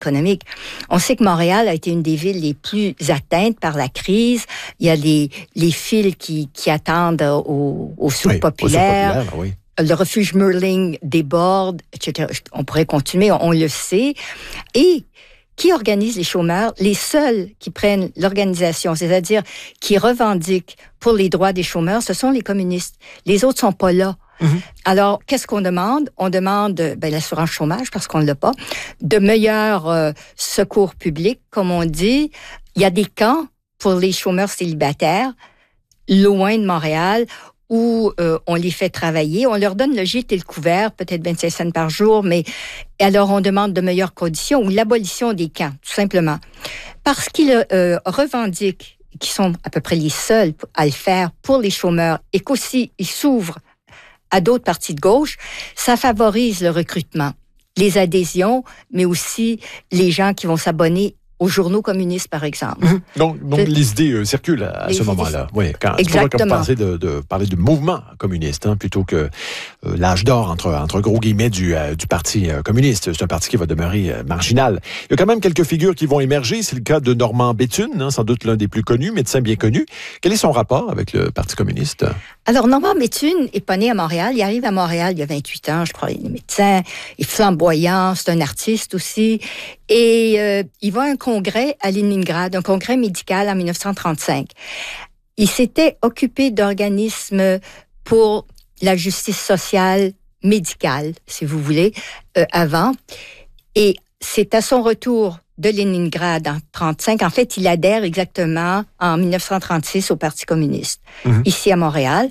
économique. On sait que Montréal a été une des villes les plus atteintes par la crise. Il y a les files qui attendent au souk populaire. Oui. Le refuge Merling déborde, etc. On pourrait continuer, on le sait. Et qui organise les chômeurs? Les seuls qui prennent l'organisation, c'est-à-dire qui revendiquent pour les droits des chômeurs, ce sont les communistes. Les autres sont pas là. Alors, qu'est-ce qu'on demande? On demande l'assurance chômage, parce qu'on ne l'a pas, de meilleurs secours publics, comme on dit. Il y a des camps pour les chômeurs célibataires, loin de Montréal, où on les fait travailler. On leur donne le gîte et le couvert, peut-être 25 cents par jour, mais alors on demande de meilleures conditions ou l'abolition des camps, tout simplement. Parce qu'ils revendiquent, qui sont à peu près les seuls à le faire pour les chômeurs, et qu'aussi ils s'ouvrent à d'autres partis de gauche, ça favorise le recrutement, les adhésions, mais aussi les gens qui vont s'abonner aux journaux communistes, par exemple. Donc les idées circulent à ce moment-là. Oui, c'est pour comme penser de parler de mouvement communiste, plutôt que l'âge d'or, entre gros guillemets, du Parti communiste. C'est un parti qui va demeurer marginal. Il y a quand même quelques figures qui vont émerger. C'est le cas de Normand Béthune, sans doute l'un des plus connus, médecin bien connu. Quel est son rapport avec le Parti communiste? Alors, Normand Béthune est pas né à Montréal. Il arrive à Montréal il y a 28 ans, je crois. Il est médecin, il est flamboyant, c'est un artiste aussi. Et il va à un congrès à Leningrad, un congrès médical en 1935. Il s'était occupé d'organismes pour la justice sociale médicale, si vous voulez, avant. Et c'est à son retour de Leningrad en 1935. En fait, il adhère exactement en 1936 au Parti communiste, ici à Montréal.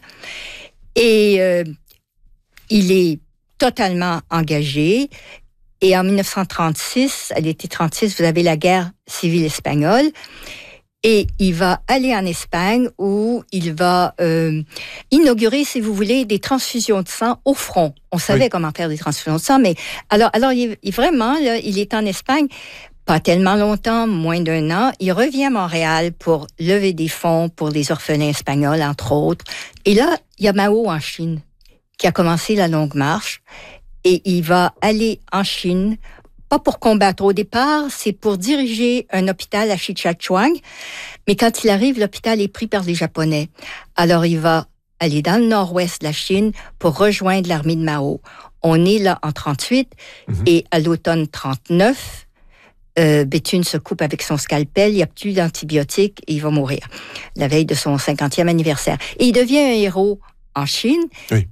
Et il est totalement engagé. Et en 1936, à l'été 36, vous avez la guerre civile espagnole. Et il va aller en Espagne où il va inaugurer, si vous voulez, des transfusions de sang au front. On savait comment faire des transfusions de sang, mais alors il vraiment, là, il est en Espagne pas tellement longtemps, moins d'1 an. Il revient à Montréal pour lever des fonds pour les orphelins espagnols, entre autres. Et là, il y a Mao en Chine qui a commencé la longue marche. Et il va aller en Chine, pas pour combattre au départ, c'est pour diriger un hôpital à Shijiazhuang. Mais quand il arrive, l'hôpital est pris par les Japonais. Alors il va aller dans le nord-ouest de la Chine pour rejoindre l'armée de Mao. On est là en 38 et à l'automne 39, Béthune se coupe avec son scalpel, il n'y a plus d'antibiotiques et il va mourir la veille de son 50e anniversaire. Et il devient un héros en Chine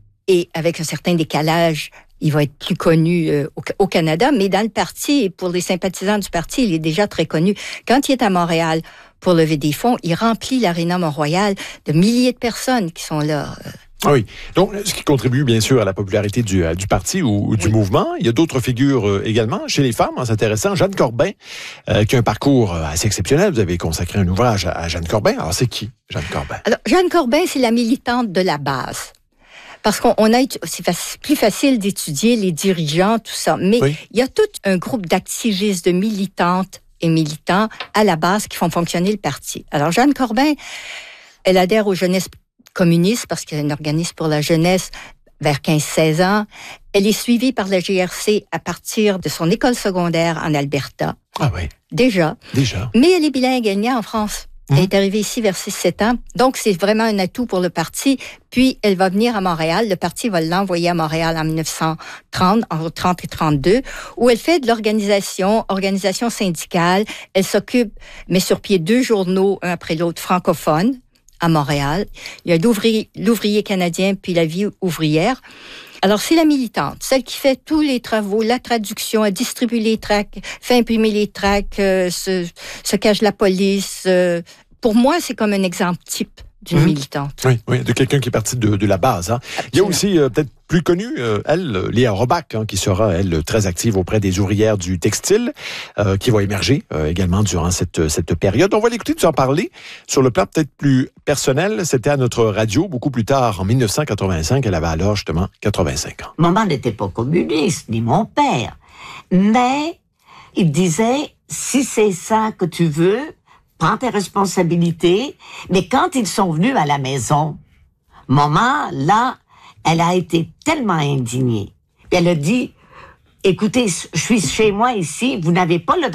et avec un certain décalage, il va être plus connu au Canada, mais dans le parti, et pour les sympathisants du parti, il est déjà très connu. Quand il est à Montréal pour lever des fonds, il remplit l'aréna Mont-Royal de milliers de personnes qui sont là. Oui. Donc, ce qui contribue bien sûr à la popularité du parti ou du mouvement. Il y a d'autres figures également. Chez les femmes, c'est intéressant. Jeanne Corbin, qui a un parcours assez exceptionnel. Vous avez consacré un ouvrage à Jeanne Corbin. Alors, c'est qui, Jeanne Corbin? Alors, Jeanne Corbin, c'est la militante de la base. Parce c'est plus facile d'étudier les dirigeants, tout ça. Mais il y a tout un groupe d'activistes, de militantes et militants à la base qui font fonctionner le parti. Alors, Jeanne Corbin, elle adhère aux jeunesses communistes parce qu'il y a un organisme pour la jeunesse vers 15-16 ans. Elle est suivie par la GRC à partir de son école secondaire en Alberta. Ah oui. Déjà. Mais elle est bilingue, elle est en France. Elle est arrivée ici vers 6-7 ans. Donc, c'est vraiment un atout pour le parti. Puis, elle va venir à Montréal. Le parti va l'envoyer à Montréal en 1930, entre 30 et 32, où elle fait de organisation syndicale. Elle s'occupe, met sur pied 2 journaux, un après l'autre, francophones, à Montréal. Il y a l'Ouvrier canadien, puis la Vie ouvrière. Alors, c'est la militante, celle qui fait tous les travaux, la traduction, elle distribue les tracts, fait imprimer les tracts, se cache la police. Pour moi, c'est comme un exemple type d'une militante. Oui, de quelqu'un qui est parti de la base. Il y a aussi, peut-être plus connue, elle, Léa Robach, qui sera, elle, très active auprès des ouvrières du textile, qui va émerger également durant cette période. On va l'écouter nous en parler sur le plan peut-être plus personnel. C'était à notre radio, beaucoup plus tard, en 1985. Elle avait alors, justement, 85 ans. Maman n'était pas communiste, ni mon père. Mais il disait, si c'est ça que tu veux, prends tes responsabilités. Mais quand ils sont venus à la maison, maman, là, elle a été tellement indignée. Puis elle a dit, écoutez, je suis chez moi ici, vous n'avez pas le droit